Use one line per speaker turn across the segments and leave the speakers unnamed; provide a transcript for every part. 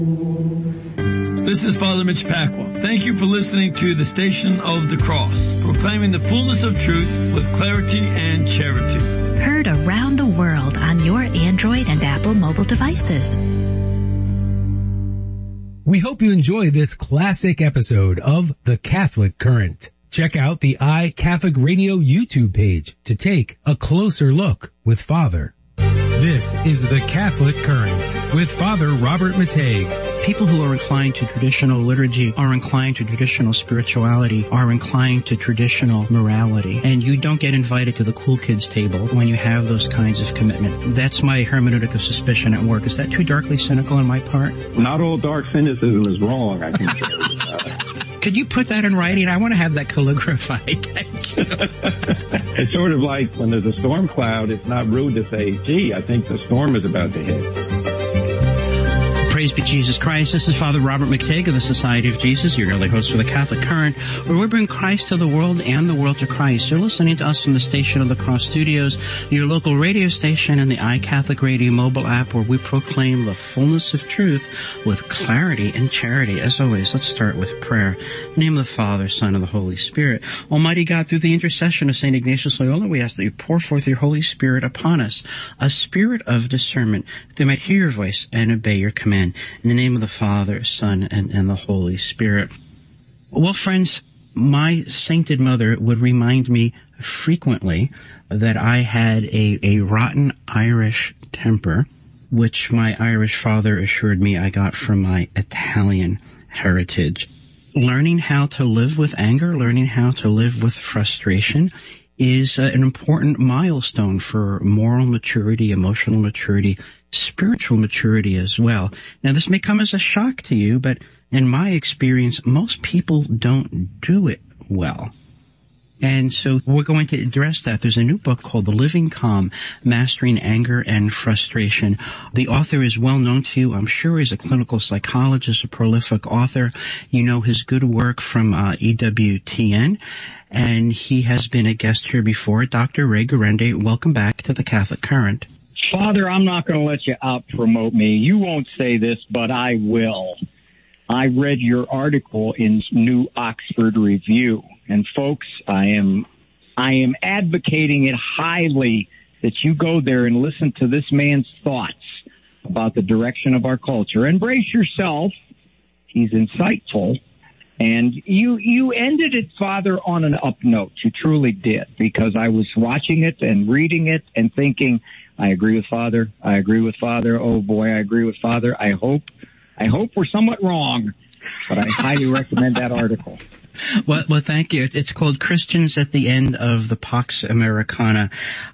This is Father Mitch Pacwa. Thank you for listening to the Station of the Cross, proclaiming the fullness of truth with clarity and charity.
Heard around the world on your Android and Apple mobile devices.
We hope you enjoy this classic episode of The Catholic Current. Check out the iCatholic Radio YouTube page to take a closer look with Father. This is The Catholic Current with Father Robert Matei.
People who are inclined to traditional liturgy are inclined to traditional spirituality, are inclined to traditional morality. And you don't get invited to the cool kids table when you have those kinds of commitment. That's my hermeneutic of suspicion at work. Is that too darkly cynical on my part?
Not all dark cynicism is wrong, I can say.
Could you put that in writing? I want to have that calligraphied. Thank you.
It's sort of like when there's a storm cloud, it's not rude to say, gee, I think the storm is about to hit.
Praise be Jesus Christ. This is Father Robert McTague of the Society of Jesus, your daily host for the Catholic Current, where we bring Christ to the world and the world to Christ. You're listening to us from the Station of the Cross Studios, your local radio station, and the iCatholic Radio mobile app, where we proclaim the fullness of truth with clarity and charity. As always, let's start with prayer. In the name of the Father, Son, and the Holy Spirit. Almighty God, through the intercession of St. Ignatius Loyola, we ask that you pour forth your Holy Spirit upon us, a spirit of discernment, that they might hear your voice and obey your command. In the name of the Father, Son, and the Holy Spirit. Well, friends, my sainted mother would remind me frequently that I had a rotten Irish temper, which my Irish father assured me I got from my Italian heritage. Learning how to live with anger, learning how to live with frustration is an important milestone for moral maturity, emotional maturity, spiritual maturity as well. Now, this may come as a shock to you, but in my experience, most people don't do it well. And so we're going to address that. There's a new book called The Living Calm, Mastering Anger and Frustration. The author is well known to you. I'm sure he's a clinical psychologist, a prolific author. You know his good work from EWTN. And he has been a guest here before. Dr. Ray Guarende, welcome back to the Catholic Current.
Father, I'm not going to let you out-promote me. You won't say this, but I will. I read your article in New Oxford Review. And folks, I am advocating it highly that you go there and listen to this man's thoughts about the direction of our culture. And brace yourself. He's insightful. And you ended it, Father, on an up note. You truly did, because I was watching it and reading it and thinking, I agree with Father. I agree with Father. Oh boy, I agree with Father. I hope we're somewhat wrong, but I highly recommend that article.
Well, thank you. It's called Christians at the End of the Pax Americana.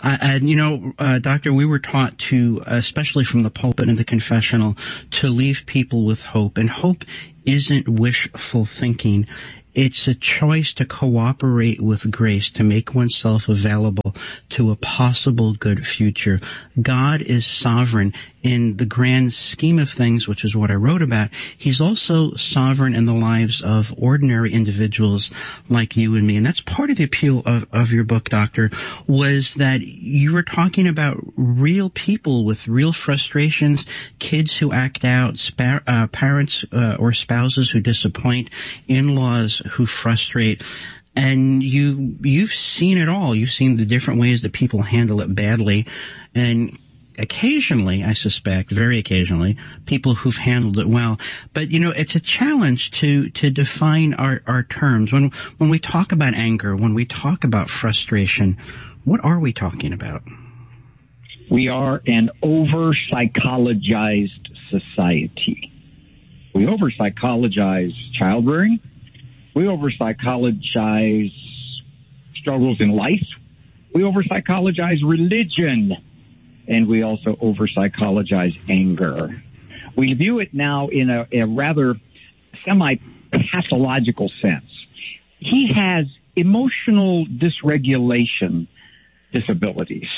Doctor, we were taught to, especially from the pulpit and the confessional, to leave people with hope. And hope isn't wishful thinking. It's a choice to cooperate with grace, to make oneself available to a possible good future. God is sovereign in the grand scheme of things, which is what I wrote about. He's also sovereign in the lives of ordinary individuals like you and me. And that's part of the appeal of your book, Doctor, was that you were talking about real people with real frustrations, kids who act out, parents or spouses who disappoint, in-laws who frustrate. And you've seen it all. You've seen the different ways that people handle it badly. And occasionally, I suspect, very occasionally, people who've handled it well. But, it's a challenge to define our terms. When we talk about anger, when we talk about frustration, what are we talking about?
We are an over-psychologized society. We over-psychologize child rearing. We over-psychologize struggles in life. We over-psychologize religion. And we also over-psychologize anger. We view it now in a rather semi-pathological sense. He has emotional dysregulation disabilities.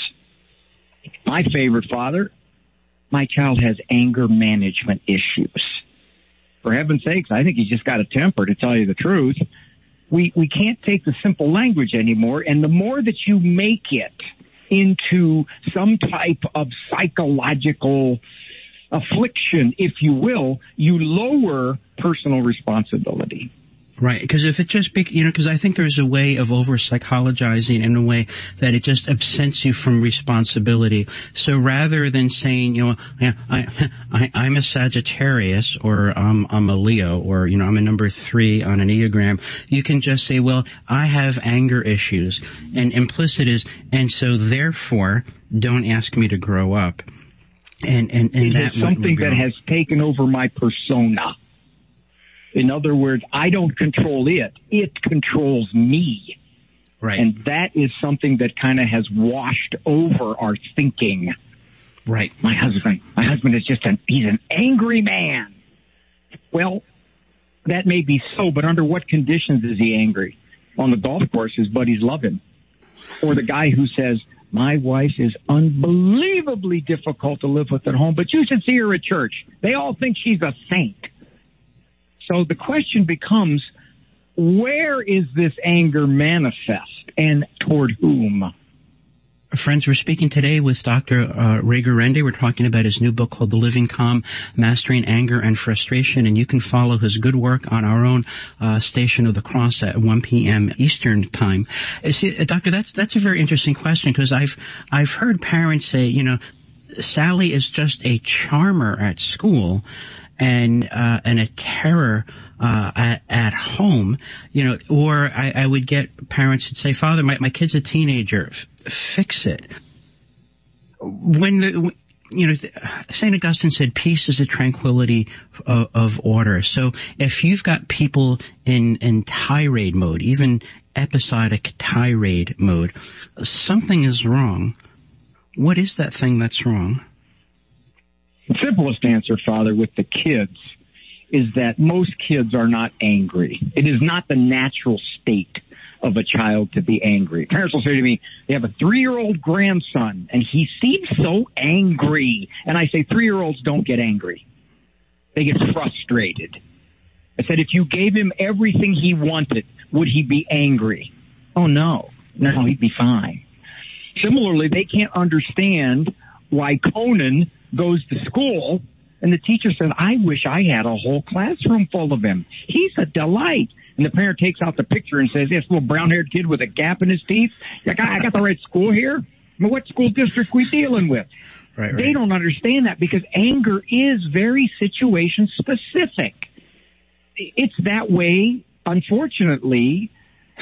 My favorite, Father, my child has anger management issues. For heaven's sakes, I think he's just got a temper, to tell you the truth. We can't take the simple language anymore, and the more that you make it into some type of psychological affliction, if you will, you lower personal responsibility.
Right, because if it just because I think there's a way of over-psychologizing in a way that it just absents you from responsibility. So rather than saying, I'm a Sagittarius, or I'm a Leo, or, I'm a number 3 on an Enneagram, you can just say, well, I have anger issues. And implicit is, and so therefore, don't ask me to grow up. And
that is something that has taken over my persona. In other words, I don't control it. It controls me.
Right.
And that is something that kind of has washed over our thinking.
Right.
My husband is he's an angry man. Well, that may be so, but under what conditions is he angry? On the golf course, his buddies love him. Or the guy who says, my wife is unbelievably difficult to live with at home, but you should see her at church. They all think she's a saint. So the question becomes, where is this anger manifest, and toward whom?
Friends, we're speaking today with Dr. Ray Guarendi. We're talking about his new book called The Living Calm, Mastering Anger and Frustration, and you can follow his good work on our own Station of the Cross at 1 p.m. Eastern Time. See, Doctor, that's a very interesting question, because I've heard parents say, Sally is just a charmer at school, and a terror at home, or I would get parents who'd say, Father, my kid's a teenager, fix it. When St. Augustine said peace is the tranquility of order. So if you've got people in tirade mode, even episodic tirade mode, something is wrong. What is that thing that's wrong?
The simplest answer, Father, with the kids is that most kids are not angry. It is not the natural state of a child to be angry. Parents will say to me, they have a 3-year-old grandson, and he seems so angry. And I say, 3-year-olds don't get angry. They get frustrated. I said, if you gave him everything he wanted, would he be angry? Oh, no. No, he'd be fine. Similarly, they can't understand why Conan goes to school and the teacher says, I wish I had a whole classroom full of him. He's a delight. And the parent takes out the picture and says, this little brown-haired kid with a gap in his teeth, I got the right school here? I mean, what school district we dealing with? Right. They don't understand that, because anger is very situation specific. It's that way, unfortunately,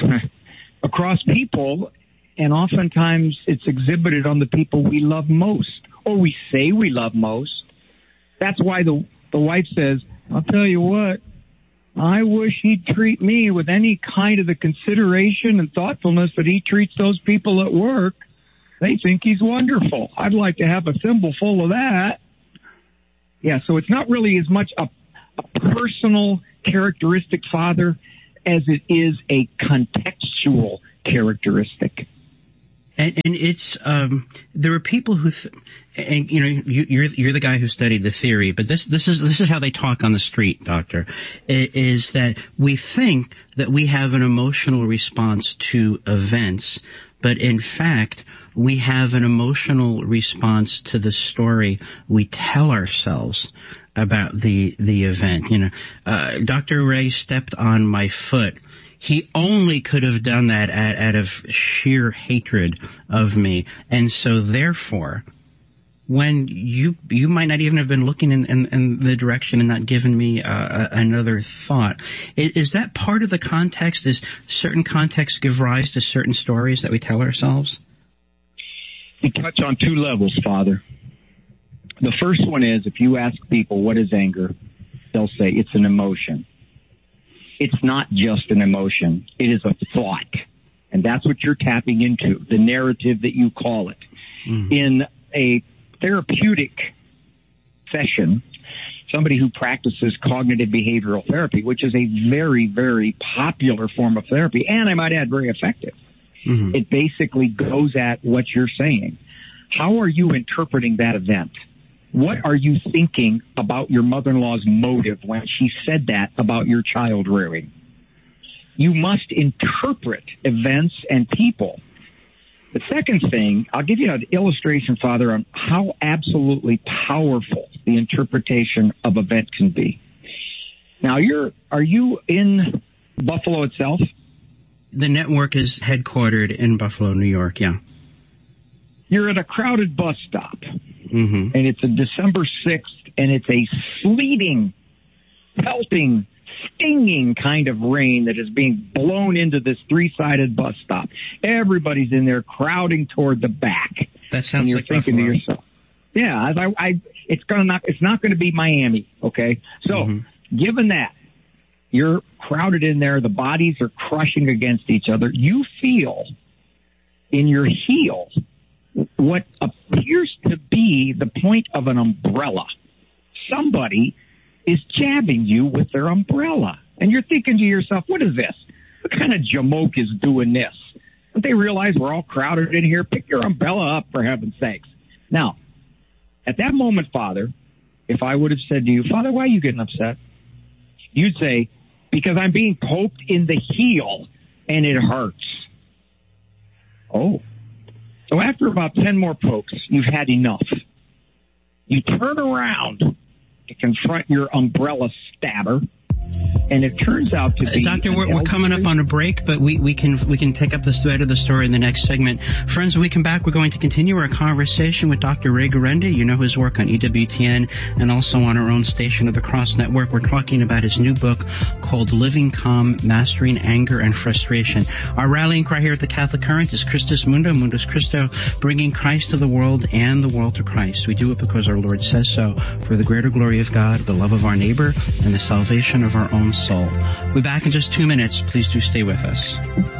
across people, and oftentimes it's exhibited on the people we love most, or we say we love most. That's why the wife says, I'll tell you what, I wish he'd treat me with any kind of the consideration and thoughtfulness that he treats those people at work. They think he's wonderful. I'd like to have a thimble full of that. Yeah, so it's not really as much a personal characteristic, Father, as it is a contextual characteristic.
And it's there are people who, and you're the guy who studied the theory, but this is how they talk on the street, Doctor, is that we think that we have an emotional response to events, but in fact we have an emotional response to the story we tell ourselves about the event. Dr. Ray stepped on my foot. He only could have done that out of sheer hatred of me. And so therefore, when you might not even have been looking in the direction and not given me another thought, is that part of the context? Is certain contexts give rise to certain stories that we tell ourselves?
You touch on two levels, Father. The first one is, if you ask people what is anger, they'll say it's an emotion. It's not just an emotion. It is a thought. And that's what you're tapping into, the narrative that you call it. Mm. In a therapeutic session, somebody who practices cognitive behavioral therapy, which is a very, very popular form of therapy, and I might add, very effective. Mm-hmm. It basically goes at what you're saying. How are you interpreting that event? What are you thinking about your mother-in-law's motive when she said that about your child rearing? You must interpret events and people The second thing, I'll give you an illustration, Father, on how absolutely powerful the interpretation of event can be. Now, are you in Buffalo itself?
The network is headquartered in Buffalo, New York, yeah.
You're at a crowded bus stop,
mm-hmm.
and it's a December 6th, and it's a sleeting, pelting, stinging kind of rain that is being blown into this three-sided bus stop. Everybody's in there crowding toward the back.
That sounds
and you're
like
thinking
Buffalo.
to yourself, yeah, it's not going to be Miami, okay? So,
mm-hmm.
given that, you're crowded in there, the bodies are crushing against each other, you feel in your heel what appears to be the point of an umbrella. Somebody is jabbing you with their umbrella. And you're thinking to yourself, what is this? What kind of jamoke is doing this? Don't they realize we're all crowded in here? Pick your umbrella up, for heaven's sakes. Now, at that moment, Father, if I would have said to you, Father, why are you getting upset? You'd say, because I'm being poked in the heel and it hurts. Oh. So after about 10 more pokes, you've had enough. You turn around to confront your umbrella stabber, and it turns out to be...
Doctor, we're coming up on a break, but we can take up the thread of the story in the next segment. Friends, when we come back, we're going to continue our conversation with Dr. Ray Guarendi. You know his work on EWTN and also on our own Station of the Cross Network. We're talking about his new book called Living Calm, Mastering Anger and Frustration. Our rallying cry here at the Catholic Current is Christus Mundo, Mundus Christo, bringing Christ to the world and the world to Christ. We do it because our Lord says so, for the greater glory of God, the love of our neighbor, and the salvation of our own soul. We'll be back in just 2 minutes. Please do stay with us.